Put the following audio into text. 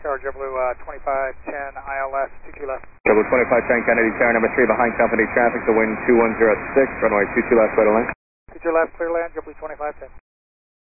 Tower JetBlue 2510 ILS, 22 left. JetBlue 2510 Kennedy Tower number 3 behind company traffic, the wind 2106, runway 22 left, right to land. 22 left, clear land, JetBlue 2510.